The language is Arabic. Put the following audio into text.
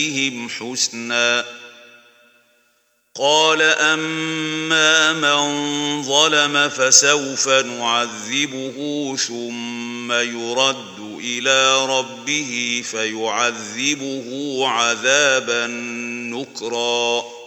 بهم حسنا. قال أما من ظلم فسوف نعذبه ثم يرد إلى ربه فيعذبه عذابا نكرا.